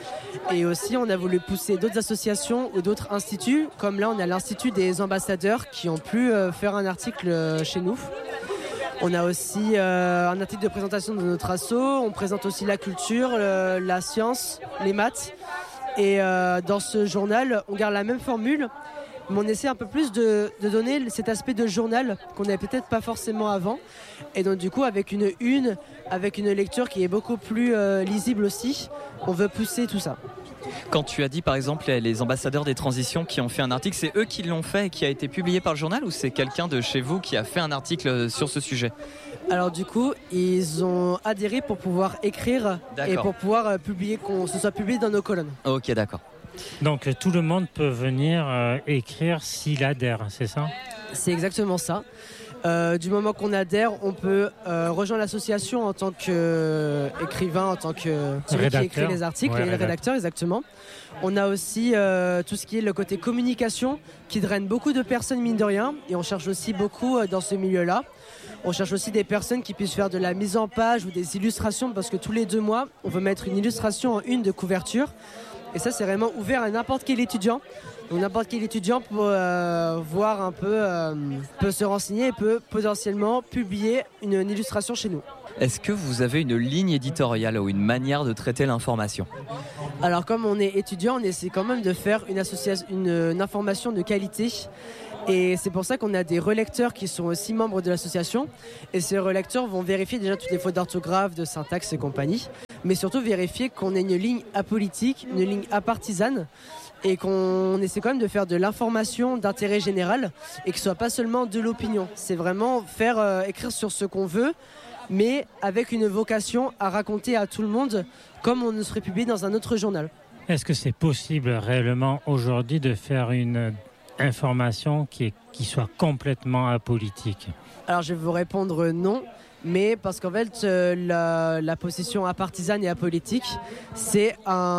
Et aussi, on a voulu pousser d'autres associations ou d'autres instituts. Comme là, on a l'Institut des ambassadeurs qui ont pu faire un article chez nous. On a aussi un article de présentation de notre asso. On présente aussi la culture, la science, les maths. Et dans ce journal, on garde la même formule, mais on essaie un peu plus de donner cet aspect de journal qu'on n'avait peut-être pas forcément avant. Et donc du coup, avec une avec une lecture qui est beaucoup plus lisible aussi, on veut pousser tout ça. Quand tu as dit par exemple les ambassadeurs des transitions qui ont fait un article, c'est eux qui l'ont fait et qui a été publié par le journal, ou c'est quelqu'un de chez vous qui a fait un article sur ce sujet ? Alors du coup, ils ont adhéré pour pouvoir écrire. D'accord. Et pour pouvoir publier, qu'on se soit publié dans nos colonnes. Ok, d'accord. Donc tout le monde peut venir écrire s'il adhère, c'est ça ? C'est exactement ça. Du moment qu'on adhère, on peut rejoindre l'association en tant qu'écrivain, en tant que celui qui écrit les articles, et le rédacteur, exactement. On a aussi tout ce qui est le côté communication qui draine beaucoup de personnes, mine de rien, et on cherche aussi beaucoup dans ce milieu-là. On cherche aussi des personnes qui puissent faire de la mise en page ou des illustrations, parce que tous les 2 mois, on veut mettre une illustration en une de couverture. Et ça, c'est vraiment ouvert à n'importe quel étudiant. Donc n'importe quel étudiant peut voir un peu, peut se renseigner et peut potentiellement publier une illustration chez nous. Est-ce que vous avez une ligne éditoriale ou une manière de traiter l'information ? Alors comme on est étudiant, on essaie quand même de faire une information de qualité. Et c'est pour ça qu'on a des relecteurs qui sont aussi membres de l'association. Et ces relecteurs vont vérifier déjà toutes les fautes d'orthographe, de syntaxe et compagnie. Mais surtout vérifier qu'on ait une ligne apolitique, une ligne apartisane. Et qu'on essaie quand même de faire de l'information d'intérêt général. Et que ce soit pas seulement de l'opinion. C'est vraiment faire écrire sur ce qu'on veut, mais avec une vocation à raconter à tout le monde comme on ne serait publié dans un autre journal. Est-ce que c'est possible réellement aujourd'hui de faire une information qui soit complètement apolitique ? Alors je vais vous répondre non, mais parce qu'en fait la position apartisane et apolitique, c'est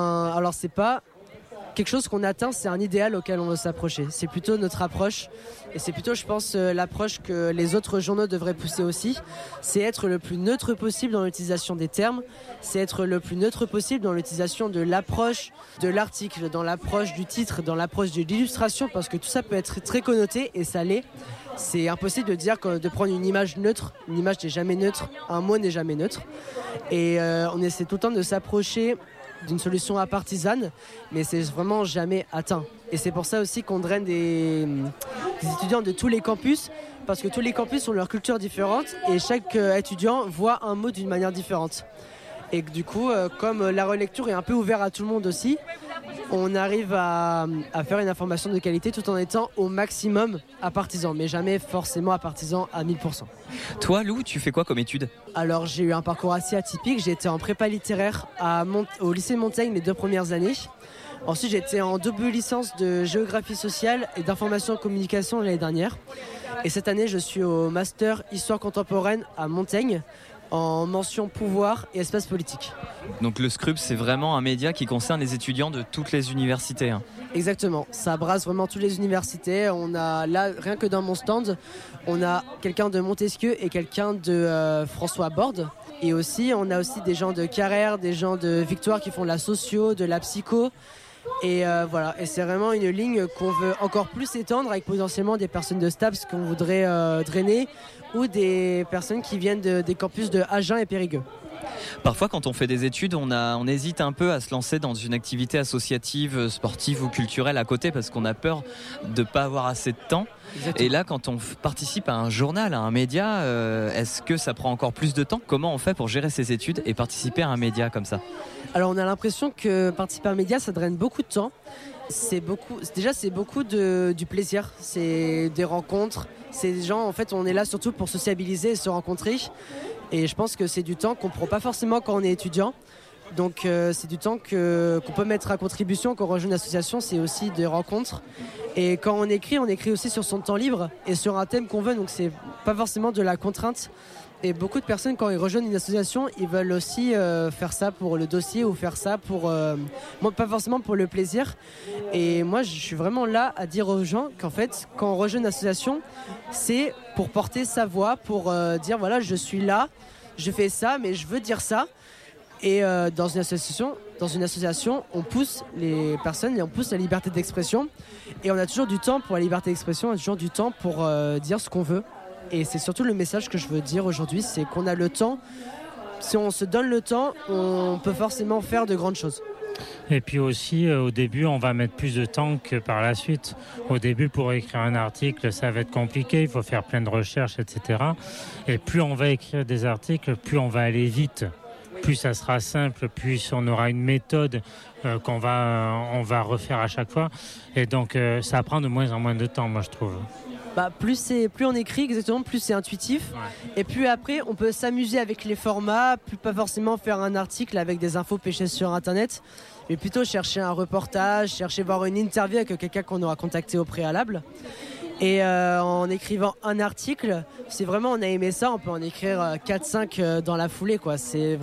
pas quelque chose qu'on atteint, c'est un idéal auquel on veut s'approcher. C'est plutôt notre approche, et c'est plutôt, je pense, l'approche que les autres journaux devraient pousser aussi. C'est être le plus neutre possible dans l'utilisation des termes, c'est être le plus neutre possible dans l'utilisation de l'approche de l'article, dans l'approche du titre, dans l'approche de l'illustration, parce que tout ça peut être très connoté, et ça l'est. C'est impossible de prendre une image neutre. Une image n'est jamais neutre, un mot n'est jamais neutre. Et on essaie tout le temps de s'approcher d'une solution apartisane, mais c'est vraiment jamais atteint. Et c'est pour ça aussi qu'on draine des étudiants de tous les campus, parce que tous les campus ont leur culture différente et chaque étudiant voit un mot d'une manière différente. Et du coup, comme la relecture est un peu ouverte à tout le monde aussi, on arrive à faire une information de qualité tout en étant au maximum apartisan, mais jamais forcément apartisan à 1000%. Toi, Lou, tu fais quoi comme études ? Alors, j'ai eu un parcours assez atypique. J'ai été en prépa littéraire au lycée Montaigne les 2 premières années. Ensuite, j'étais en double licence de géographie sociale et d'information et communication l'année dernière. Et cette année, je suis au master Histoire contemporaine à Montaigne, en mention pouvoir et espace politique. Donc le Scrub, c'est vraiment un média qui concerne les étudiants de toutes les universités. Exactement, ça brasse vraiment toutes les universités. On a là, rien que dans mon stand, on a quelqu'un de Montesquieu et quelqu'un de François Borde. Et aussi, on a aussi des gens de Carrère, des gens de Victoire qui font de la socio, de la psycho. Et voilà, et c'est vraiment une ligne qu'on veut encore plus étendre avec potentiellement des personnes de STAPS qu'on voudrait drainer ou des personnes qui viennent des campus de Agen et Périgueux. Parfois, quand on fait des études, on hésite un peu à se lancer dans une activité associative, sportive ou culturelle à côté parce qu'on a peur de ne pas avoir assez de temps. Exactement. Et là, quand on participe à un journal, à un média, est-ce que ça prend encore plus de temps ? Comment on fait pour gérer ses études et participer à un média comme ça ? Alors, on a l'impression que participer à un média, ça draine beaucoup de temps. C'est beaucoup du plaisir, c'est des rencontres, c'est des gens, en fait, on est là surtout pour sociabiliser et se rencontrer. Et je pense que c'est du temps qu'on ne prend pas forcément quand on est étudiant. Donc c'est du temps qu'on peut mettre à contribution quand on rejoint une association, c'est aussi des rencontres. Et quand on écrit aussi sur son temps libre et sur un thème qu'on veut, donc c'est pas forcément de la contrainte. Et beaucoup de personnes, quand ils rejoignent une association, ils veulent aussi faire ça pour le dossier ou faire ça pour... pas forcément pour le plaisir. Et moi, je suis vraiment là à dire aux gens qu'en fait, quand on rejoint une association, c'est pour porter sa voix, pour dire voilà, je suis là, je fais ça, mais je veux dire ça. Et dans une association, on pousse les personnes et on pousse la liberté d'expression. Et on a toujours du temps pour la liberté d'expression, on a toujours du temps pour dire ce qu'on veut. Et c'est surtout le message que je veux dire aujourd'hui, c'est qu'on a le temps. Si on se donne le temps, on peut forcément faire de grandes choses. Et puis aussi, au début, on va mettre plus de temps que par la suite. Au début, pour écrire un article, ça va être compliqué, il faut faire plein de recherches, etc. Et plus on va écrire des articles, plus on va aller vite. Plus ça sera simple, plus on aura une méthode on va refaire à chaque fois. Et donc, ça prend de moins en moins de temps, moi, je trouve. Plus on écrit, exactement, plus c'est intuitif. Ouais. Et puis après, on peut s'amuser avec les formats, plus pas forcément faire un article avec des infos pêchées sur Internet, mais plutôt chercher un reportage, chercher voir une interview avec quelqu'un qu'on aura contacté au préalable. Et en écrivant un article, on a aimé ça, on peut en écrire 4-5 dans la foulée, quoi. C'est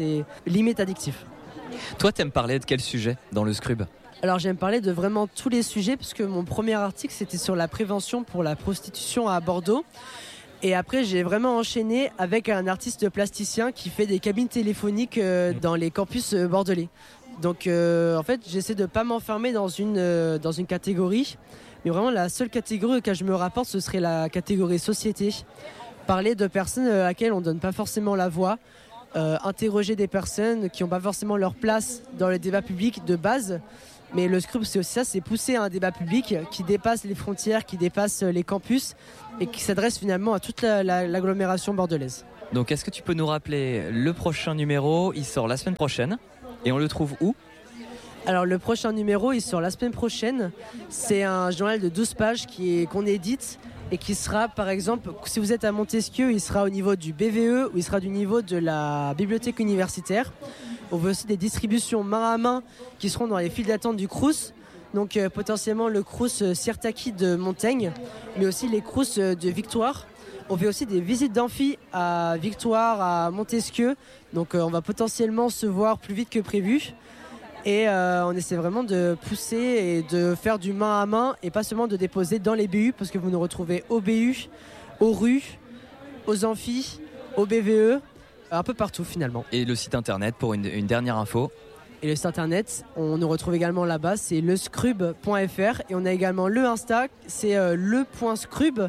limite addictif. Toi, t'aimes parler de quel sujet dans le Scrub ? Alors j'aime parler de vraiment tous les sujets parce que mon premier article c'était sur la prévention pour la prostitution à Bordeaux. Et après j'ai vraiment enchaîné avec un artiste plasticien qui fait des cabines téléphoniques dans les campus bordelais. Donc en fait j'essaie de ne pas m'enfermer dans une catégorie. Mais vraiment la seule catégorie auquel je me rapporte ce serait la catégorie société. Parler de personnes à laquelle on ne donne pas forcément la voix. Interroger des personnes qui n'ont pas forcément leur place dans le débat public de base. Mais le Scrub, c'est aussi ça, c'est pousser un débat public qui dépasse les frontières, qui dépasse les campus et qui s'adresse finalement à toute l'agglomération bordelaise. Donc est-ce que tu peux nous rappeler le prochain numéro ? Il sort la semaine prochaine et on le trouve où ? Alors le prochain numéro, il sort la semaine prochaine. C'est un journal de 12 pages qu'on édite et qui sera, par exemple, si vous êtes à Montesquieu, il sera au niveau du BVE ou il sera du niveau de la bibliothèque universitaire. On veut aussi des distributions main à main qui seront dans les files d'attente du Crous. Donc potentiellement le Crous Sirtaki de Montaigne, mais aussi les Crous de Victoire. On fait aussi des visites d'amphi à Victoire, à Montesquieu. Donc on va potentiellement se voir plus vite que prévu. Et on essaie vraiment de pousser et de faire du main à main et pas seulement de déposer dans les BU parce que vous nous retrouvez au BU, aux rues, aux amphis, au BVE, un peu partout finalement. Et le site internet pour une dernière info. Et le site internet, on nous retrouve également là-bas, c'est lescrub.fr et on a également le Insta, c'est le.scrub,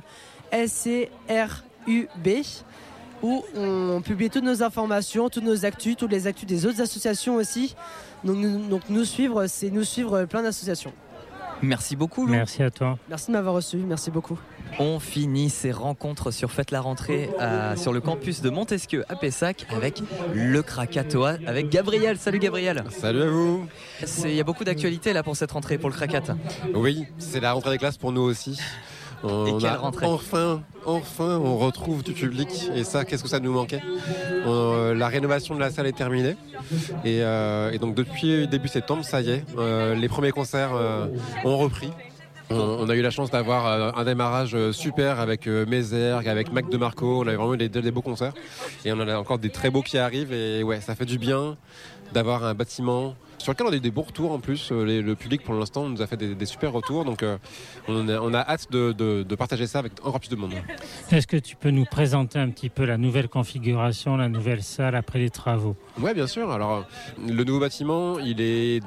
SCRUB, où on publie toutes nos informations, toutes nos actus, toutes les actus des autres associations aussi. Donc nous suivre, c'est nous suivre plein d'associations. Merci beaucoup Lou. Merci à toi. Merci de m'avoir reçu, merci beaucoup. On finit ces rencontres sur Faites la rentrée sur le campus de Montesquieu à Pessac avec le Krakatoa, avec Gabriel. Salut Gabriel. Salut à vous. Il y a beaucoup d'actualités là pour cette rentrée pour le Krakat. Oui, c'est la rentrée des classes pour nous aussi. Et quelle rentrée ? Enfin, on retrouve du public. Et ça, qu'est-ce que ça nous manquait ? La rénovation de la salle est terminée. Et donc depuis début septembre, ça y est, les premiers concerts ont repris. On a eu la chance d'avoir un démarrage super avec Mézergue, avec Mac DeMarco. On avait vraiment eu des beaux concerts. Et on en a encore des très beaux qui arrivent. Et ouais, ça fait du bien d'avoir un bâtiment sur lequel on a eu des bons retours en plus. Le public pour l'instant nous a fait des super retours. Donc on a hâte de partager ça avec encore plus de monde. Est-ce que tu peux nous présenter un petit peu la nouvelle configuration, la nouvelle salle après les travaux ? Ouais, bien sûr. Alors le nouveau bâtiment, il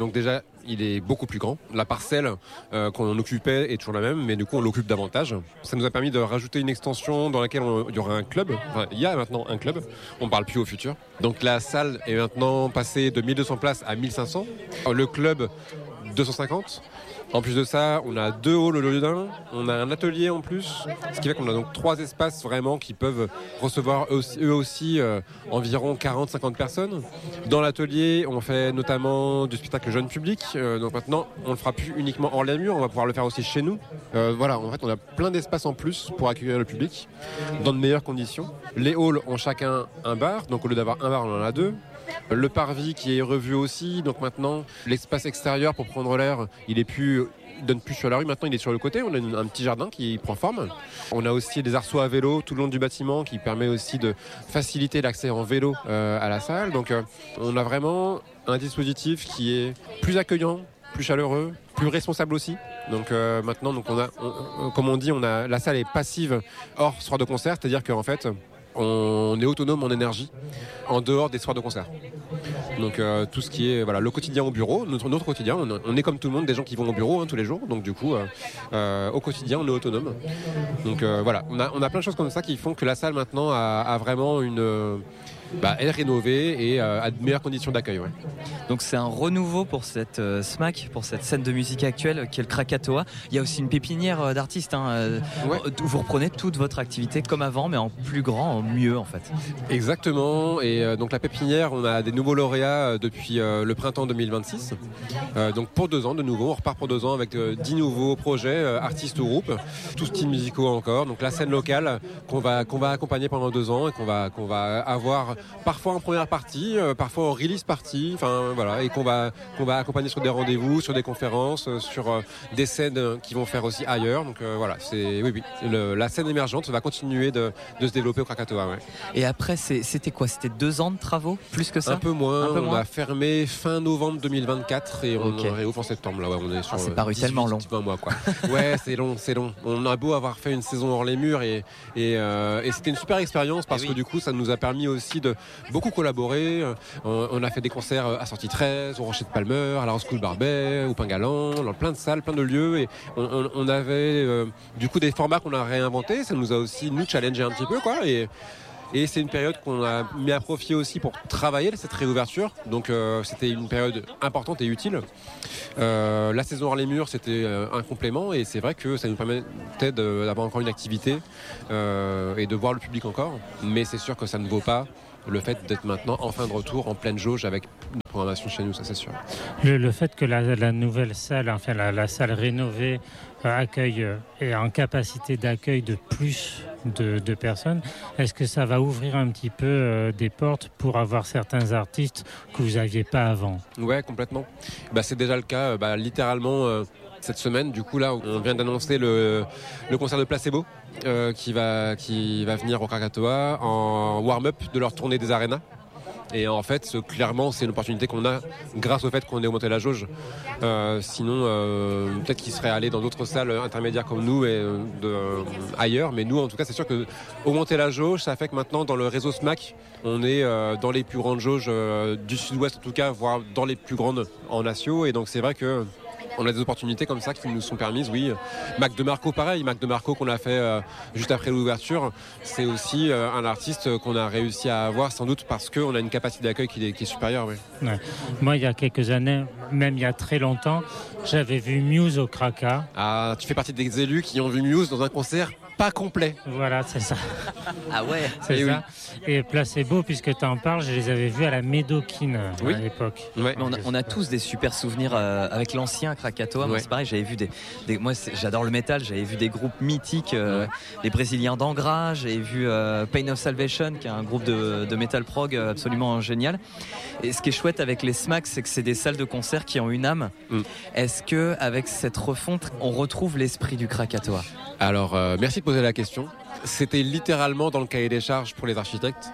est beaucoup plus grand. La parcelle qu'on occupait est toujours la même, mais du coup on l'occupe davantage. Ça nous a permis de rajouter une extension dans laquelle il y aura un club. Enfin, il y a maintenant un club. On ne parle plus au futur. Donc la salle est maintenant passée de 1200 places à 1500. Le club 250. En plus de ça, on a 2 halls au lieu d'un, on a un atelier en plus, ce qui fait qu'on a donc 3 espaces vraiment qui peuvent recevoir eux aussi environ 40-50 personnes. Dans l'atelier, on fait notamment du spectacle jeune public, donc maintenant on ne le fera plus uniquement hors les murs, on va pouvoir le faire aussi chez nous. Voilà, en fait on a plein d'espaces en plus pour accueillir le public dans de meilleures conditions. Les halls ont chacun un bar, donc au lieu d'avoir un bar on en a 2. Le parvis qui est revu aussi, donc maintenant l'espace extérieur pour prendre l'air, il donne plus sur la rue, maintenant il est sur le côté, on a un petit jardin qui prend forme. On a aussi des arceaux à vélo tout le long du bâtiment qui permet aussi de faciliter l'accès en vélo à la salle. Donc on a vraiment un dispositif qui est plus accueillant, plus chaleureux, plus responsable aussi. Donc maintenant, comme on dit, la salle est passive hors soir de concert, c'est-à-dire qu'en fait on est autonome en énergie en dehors des soirs de concert. Donc tout ce qui est le quotidien au bureau, notre quotidien, on est comme tout le monde des gens qui vont au bureau tous les jours, donc du coup au quotidien on est autonome. Donc on a plein de choses comme ça qui font que la salle maintenant a vraiment elle est rénovée et a de meilleures conditions d'accueil. Ouais. Donc c'est un renouveau pour cette SMAC, pour cette scène de musique actuelle qui est le Krakatoa. Il y a aussi une pépinière d'artistes. Ouais. Vous reprenez toute votre activité comme avant, mais en plus grand, en mieux en fait. Exactement. Et donc la pépinière, on a des nouveaux lauréats depuis le printemps 2026. Donc pour 2 ans de nouveau, on repart pour 2 ans avec 10 nouveaux projets, artistes ou groupes, tous styles musicaux encore. Donc la scène locale qu'on va accompagner pendant 2 ans et qu'on va avoir parfois en première partie, parfois en release partie, et qu'on va accompagner sur des rendez-vous, sur des conférences, sur des scènes qui vont faire aussi ailleurs. Donc la scène émergente va continuer de se développer au Krakatoa. Ouais. Et après, c'était quoi ? C'était 2 ans de travaux, plus que ça ? Un peu moins. On a fermé fin novembre 2024 et on réouvre en septembre. Là, ouais, on est sur. C'est paru tellement long. 20 mois, quoi. Ouais, c'est long. On a beau avoir fait une saison hors les murs et c'était une super expérience parce que du coup, ça nous a permis aussi de beaucoup collaborer. On a fait des concerts à Sortie 13, au Rocher de Palmer, à la Rose School Barbet, au Pingalan, dans plein de salles, plein de lieux. Et on avait du coup des formats qu'on a réinventés. Ça nous a aussi nous challengé un petit peu, quoi. Et c'est une période qu'on a mis à profit aussi pour travailler cette réouverture. Donc c'était une période importante et utile. La saison hors les murs, c'était un complément. Et c'est vrai que ça nous permettait d'avoir encore une activité et de voir le public encore. Mais c'est sûr que ça ne vaut pas le fait d'être maintenant enfin de retour en pleine jauge avec une programmation chez nous, ça c'est sûr. Le fait que la nouvelle salle, enfin la salle rénovée accueille et en capacité d'accueil de plus de personnes, est-ce que ça va ouvrir un petit peu des portes pour avoir certains artistes que vous n'aviez pas avant ? Ouais, complètement. C'est déjà le cas, littéralement cette semaine. Du coup là, on vient d'annoncer le concert de Placebo qui va venir au Krakatoa en warm-up de leur tournée des arénas. Et en fait, clairement, c'est une opportunité qu'on a grâce au fait qu'on ait augmenté la jauge. Sinon, peut-être qu'ils seraient allés dans d'autres salles intermédiaires comme nous et ailleurs. Mais nous, en tout cas, c'est sûr que augmenter la jauge, ça fait que maintenant, dans le réseau SMAC, on est dans les plus grandes jauges du sud-ouest, en tout cas, voire dans les plus grandes en Natio. Et donc, c'est vrai que on a des opportunités comme ça qui nous sont permises, oui. Mac DeMarco, pareil. Mac DeMarco qu'on a fait juste après l'ouverture, c'est aussi un artiste qu'on a réussi à avoir sans doute parce qu'on a une capacité d'accueil qui est supérieure. Oui. Ouais. Moi, il y a quelques années, même il y a très longtemps, j'avais vu Muse au Kraka. Ah, tu fais partie des élus qui ont vu Muse dans un concert pas complet. Voilà, c'est ça. Ah ouais. C'est Et ça. Et Placebo, puisque tu en parles, je les avais vus à la Médoquine Oui. à l'époque. Ouais. Mais on a tous des super souvenirs avec l'ancien Krakatoa. Moi, Ouais. c'est pareil, j'avais vu j'adore le métal, j'avais vu des groupes mythiques, les Brésiliens d'Angra, j'avais vu Pain of Salvation, qui est un groupe de metal prog absolument génial. Et ce qui est chouette avec les SMAC, c'est que c'est des salles de concert qui ont une âme. Est-ce que avec cette refonte, on retrouve l'esprit du Krakatoa? Alors, merci de poser la question. C'était littéralement dans le cahier des charges pour les architectes.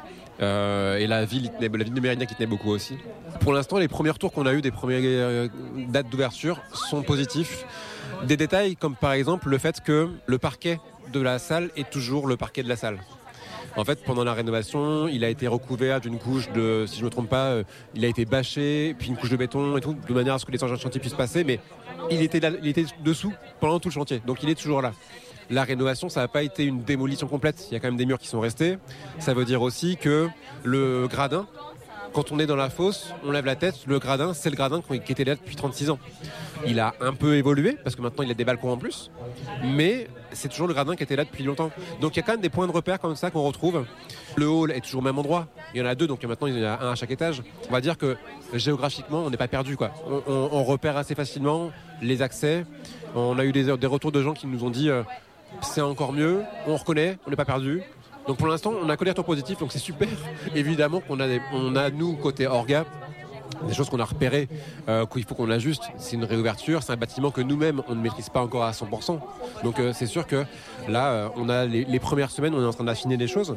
Et la ville de Mérignac qui tenait beaucoup aussi. Pour l'instant, les premiers retours qu'on a eu des premières dates d'ouverture sont positifs. Des détails comme par exemple le fait que le parquet de la salle est toujours le parquet de la salle. En fait, pendant la rénovation, il a été recouvert d'une couche de, si je ne me trompe pas, il a été bâché, puis une couche de béton et tout, de manière à ce que les engins de chantier puissent passer, mais il était dessous pendant tout le chantier, donc il est toujours là. La rénovation, ça n'a pas été une démolition complète, il y a quand même des murs qui sont restés. Ça veut dire aussi que le gradin, quand on est dans la fosse, on lève la tête, le gradin, c'est le gradin qui était là depuis 36 ans. Il a un peu évolué, parce que maintenant il a des balcons en plus, mais c'est toujours le gradin qui était là depuis longtemps. Donc il y a quand même des points de repère comme ça qu'on retrouve. Le hall est toujours au même endroit, il y en a 2, donc maintenant il y en a un à chaque étage. On va dire que géographiquement, on n'est pas perdu, quoi. On repère assez facilement les accès. On a eu des retours de gens qui nous ont dit c'est encore mieux, on reconnaît, on n'est pas perdu. Donc pour l'instant, on a que des retours positifs, donc c'est super. Évidemment qu'on a nous, côté Orga, des choses qu'on a repérées, qu'il faut qu'on ajuste. C'est une réouverture, c'est un bâtiment que nous-mêmes, on ne maîtrise pas encore à 100%. Donc c'est sûr que là, on a les premières semaines, on est en train d'affiner des choses.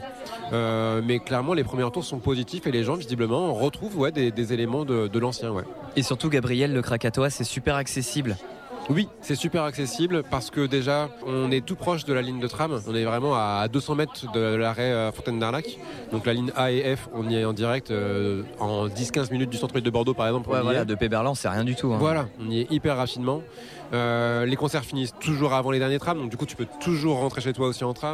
Mais clairement, les premiers retours sont positifs et les gens, visiblement, retrouvent des éléments de l'ancien. Ouais. Et surtout, Gabriel, le Krakatoa, c'est super accessible. Oui, c'est super accessible parce que déjà, on est tout proche de la ligne de tram. On est vraiment à 200 mètres de l'arrêt Fontaine d'Arlac. Donc la ligne A et F, on y est en direct en 10-15 minutes du centre-ville de Bordeaux, par exemple. Ouais, voilà, de Péberlan, c'est rien du tout. Hein. Voilà, on y est hyper rapidement. Les concerts finissent toujours avant les derniers trams, donc du coup, tu peux toujours rentrer chez toi aussi en tram.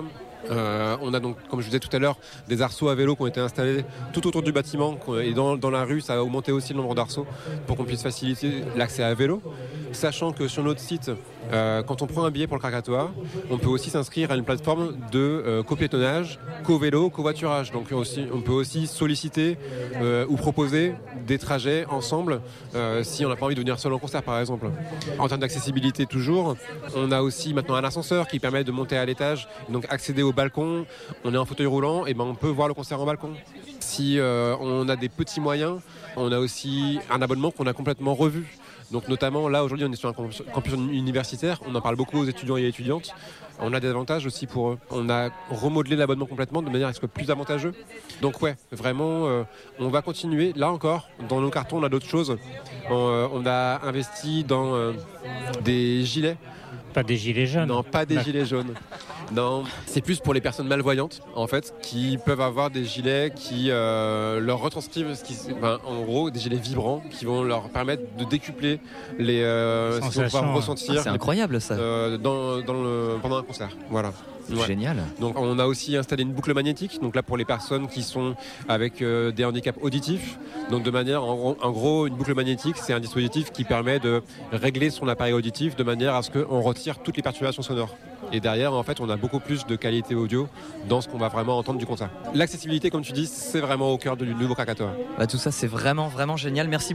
On a donc, comme je vous disais tout à l'heure, des arceaux à vélo qui ont été installés tout autour du bâtiment et dans la rue, ça a augmenté aussi le nombre d'arceaux pour qu'on puisse faciliter l'accès à vélo. Sachant que sur notre site, quand on prend un billet pour le Krakatoa, on peut aussi s'inscrire à une plateforme de copiétonnage, co-vélo, covoiturage. Donc on peut aussi solliciter ou proposer des trajets ensemble si on n'a pas envie de venir seul en concert, par exemple. En termes d'accessibilité toujours, on a aussi maintenant un ascenseur qui permet de monter à l'étage, donc accéder au balcon. On est en fauteuil roulant, et on peut voir le concert en balcon. Si on a des petits moyens, on a aussi un abonnement qu'on a complètement revu. Donc notamment là aujourd'hui on est sur un campus universitaire, on en parle beaucoup aux étudiants et étudiantes. On a des avantages aussi pour eux. On a remodelé l'abonnement complètement de manière à ce que ce soit plus avantageux. Donc ouais, vraiment on va continuer. Là encore, dans nos cartons on a d'autres choses. On a investi dans des gilets. Pas des gilets jaunes. Non, pas des gilets jaunes. Non, c'est plus pour les personnes malvoyantes, en fait, qui peuvent avoir des gilets qui leur retranscrivent, en gros, des gilets vibrants qui vont leur permettre de décupler les ce qu'ils vont pouvoir ressentir. C'est incroyable ça. Pendant un concert. Voilà. Ouais. Génial. Donc on a aussi installé une boucle magnétique, donc là pour les personnes qui sont avec des handicaps auditifs. Donc de manière, en gros, une boucle magnétique, c'est un dispositif qui permet de régler son appareil auditif de manière à ce qu'on retire toutes les perturbations sonores. Et derrière, en fait, on a beaucoup plus de qualité audio dans ce qu'on va vraiment entendre du concert. L'accessibilité, comme tu dis, c'est vraiment au cœur du nouveau Krakatoa. Bah, tout ça, c'est vraiment, vraiment génial. Merci beaucoup.